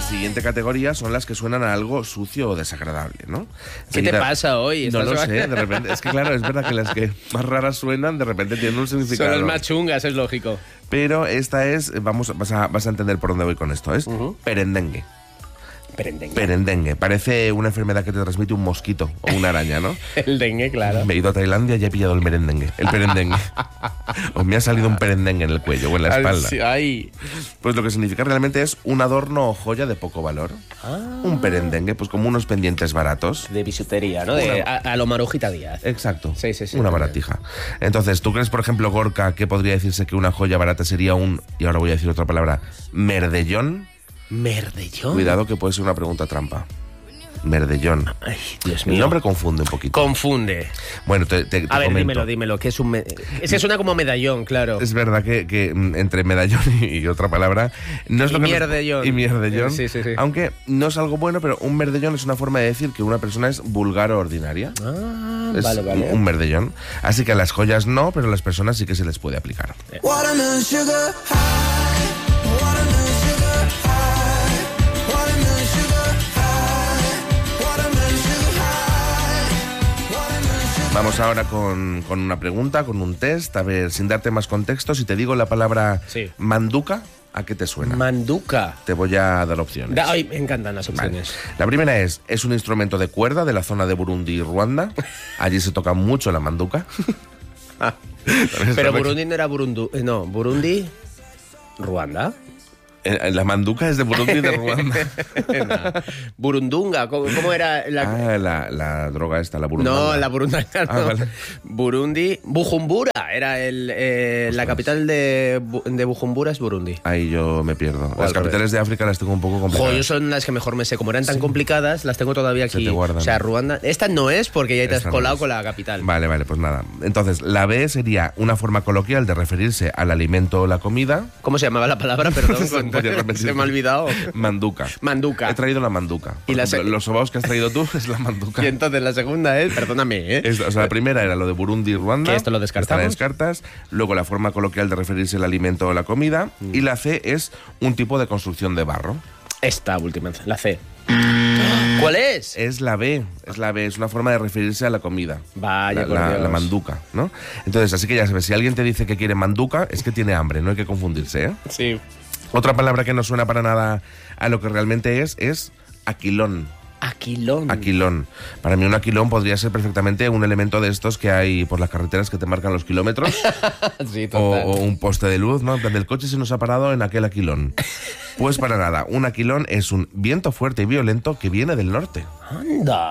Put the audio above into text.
siguiente categoría son las que suenan a algo sucio o desagradable, ¿no? ¿Qué te pasa hoy? No lo sé, de repente. Es que claro, es verdad que las que más raras suenan, de repente tienen un significado. Son las más chungas, es lógico. Pero esta es, vas a entender por dónde voy con esto, es perendengue. Perendengue. Parece una enfermedad que te transmite un mosquito o una araña, ¿no? El dengue, claro. Me he ido a Tailandia y he pillado el merendengue. El perendengue. O me ha salido un perendengue en el cuello o en la espalda. Ay. Pues lo que significa realmente es un adorno o joya de poco valor. Un perendengue, pues como unos pendientes baratos. De bisutería, ¿no? A lo Marujita Díaz. Exacto. Sí. Una baratija. Entonces, ¿tú crees, por ejemplo, Gorka, que podría decirse que una joya barata sería y ahora voy a decir otra palabra, merdellón? ¿Merdellón? Cuidado que puede ser una pregunta trampa. Merdellón. Ay, Dios mío. El nombre confunde un poquito. Confunde. Bueno, te A ver, comento. dímelo. ¿Qué es un es que suena como medallón, claro. Es verdad que entre medallón y otra palabra no es y lo que mierdellón. Y mierdellón. Sí. Aunque no es algo bueno, pero un merdellón es una forma de decir que una persona es vulgar o ordinaria. Es Vale. un merdellón. Así que a las joyas no, pero a las personas sí que se les puede aplicar. Watermelon sugar high, watermelon sugar high, watermelon sugar high, watermelon sugar high, watermelon sugar. Vamos ahora con una pregunta, con un test. A ver, sin darte más contexto, si te digo la palabra Sí. manduca, ¿a qué te suena? Manduca. Te voy a dar opciones. Ay, me encantan las Vale. opciones. La primera es un instrumento de cuerda de la zona de Burundi y Ruanda. Allí se toca mucho la manduca. Pero Burundi no era Burundi, Ruanda. La manduca es de Burundi y de Ruanda. No. Burundunga, ¿cómo era la...? La droga esta, la burundanga. No, la burundanga no. Vale. Burundi, Bujumbura, era la capital de Bujumbura es Burundi. Ahí yo me pierdo. Las al capitales de África las tengo un poco complicadas. Yo son las que mejor me sé. Como eran tan complicadas, las tengo todavía aquí. Se te guardan. O sea, Ruanda... Esta no es porque ya te has Esta no colado es. con la capital. Vale, pues nada. Entonces, la B sería una forma coloquial de referirse al alimento o la comida. ¿Cómo se llamaba la palabra? Perdón, Podría repetir. se me ha olvidado. Manduca. Manduca. He traído la manduca. Y la los sobaos que has traído tú es la manduca. Y entonces la segunda es... Perdóname, ¿eh? La primera era lo de Burundi y Ruanda. Que esto lo descartamos. Esta la descartas. Luego la forma coloquial de referirse al alimento o la comida. Y la C es un tipo de construcción de barro. Esta última, la C. ¿Cuál es? Es la B, es una forma de referirse a la comida. Vaya, por Dios. La manduca, ¿no? Entonces, así que ya sabes, si alguien te dice que quiere manduca, es que tiene hambre, no hay que confundirse, ¿eh? Sí. Otra palabra que no suena para nada a lo que realmente es aquilón. Aquilón. Aquilón. Para mí un aquilón podría ser perfectamente un elemento de estos que hay por las carreteras que te marcan los kilómetros. Sí, total. o un poste de luz, ¿no? En plan, el coche se nos ha parado en aquel aquilón. Pues para nada, un aquilón es un viento fuerte y violento que viene del norte. Anda.